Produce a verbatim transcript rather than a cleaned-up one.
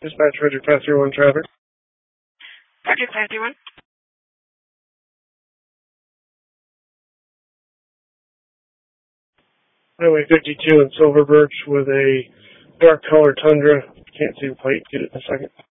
Dispatch, Roger, pass zero one traffic. Roger, pass zero one. Highway fifty-two in Silver Birch with a dark colored Tundra. Can't see the plate. Get it in a second.